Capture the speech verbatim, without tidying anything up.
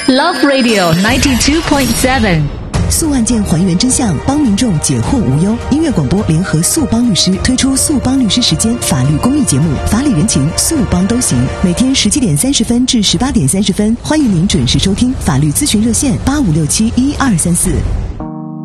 Love Radio ninety-two point seven。 诉案件还原真相，帮民众解惑无忧。音乐广播联合诉帮律师推出诉帮律师时间法律公益节目，法理人情，诉帮都行。每天十七点三十分至十八点三十分，欢迎您准时收听。法律咨询热线八五六七一二三四。